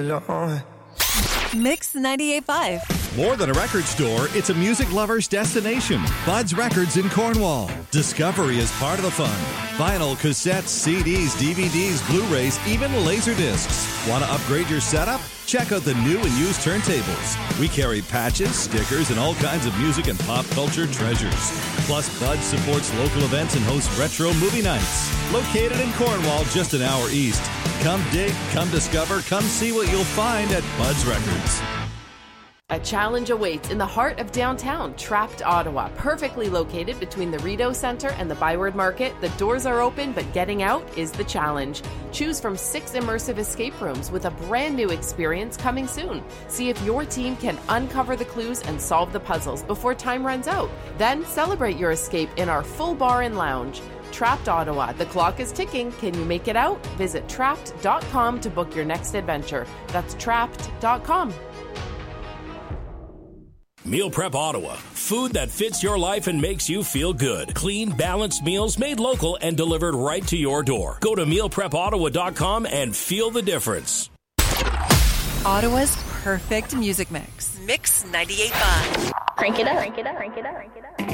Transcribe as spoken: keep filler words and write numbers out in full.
alone. Mix ninety-eight point five. More than a record store, it's a music lover's destination. Bud's Records in Cornwall. Discovery is part of the fun. Vinyl, cassettes, C Ds, D V Ds, Blu-rays, even laser discs. Want to upgrade your setup? Check out the new and used turntables. We carry patches, stickers, and all kinds of music and pop culture treasures. Plus, Bud supports local events and hosts retro movie nights. Located in Cornwall, just an hour east. Come dig, come discover, come see what you'll find at Bud's Records. A challenge awaits in the heart of downtown, Trapped Ottawa. Perfectly located between the Rideau Centre and the Byward Market, the doors are open, but getting out is the challenge. Choose from six immersive escape rooms with a brand new experience coming soon. See if your team can uncover the clues and solve the puzzles before time runs out. Then celebrate your escape in our full bar and lounge. Trapped Ottawa. The clock is ticking. Can you make it out? Visit trapped dot com to book your next adventure. That's trapped dot com. Meal Prep Ottawa. Food that fits your life and makes you feel good. Clean, balanced meals made local and delivered right to your door. Go to meal prep ottawa dot com and feel the difference. Ottawa's perfect music mix. Mix ninety-eight point five. Crank it up, crank it up, crank it up, crank it up.